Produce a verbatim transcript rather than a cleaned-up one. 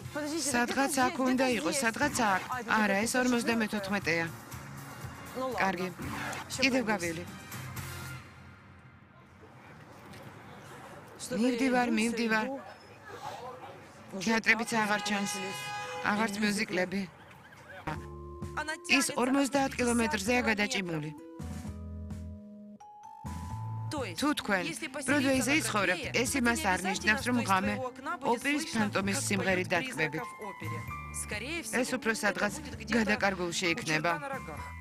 სადღაც აქ უნდა იყოს, სადღაც აქ. არა, ეს ორმოცდამეთოთხმეტეა. კარგი. კიდევ გავილი. მივდივარ, მივდივარ. თეატრებიც აღარ ჩანს. აღარც მიუზიკლები. ის ორმოცდაათ კილომეტრზეა გადაჭიმული. თუ თქვენ ბროდვეიზე იცხოვრებთ, ეს იმას არ ნიშნავს, რომ ღამე ოპერის ფანტომის სიმღერით დათქმებით. ეს უფრო სადღაც გადაკარგულში იქნება.